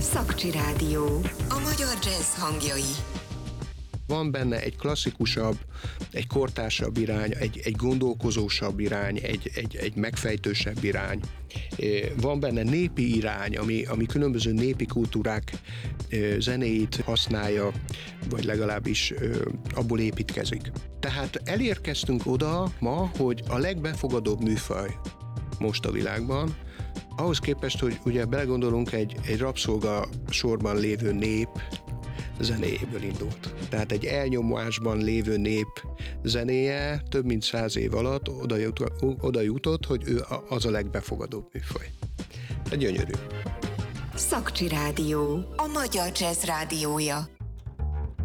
Szakcsi Rádió. A magyar jazz hangjai. Van benne egy klasszikusabb, egy kortársabb irány, egy gondolkozósabb irány, egy megfejtősebb irány. Van benne népi irány, ami különböző népi kultúrák zenéit használja, vagy legalábbis abból építkezik. Tehát elérkeztünk oda ma, hogy a legbefogadóbb műfaj most a világban, ahhoz képest, hogy ugye belegondolunk, egy rabszolga sorban lévő nép zenéjéből indult. Tehát egy elnyomásban lévő nép zenéje több mint 100 év alatt oda jutott, hogy ő az a legbefogadóbb műfaj. Tehát gyönyörű. Szakcsi Rádió. A magyar jazz rádiója.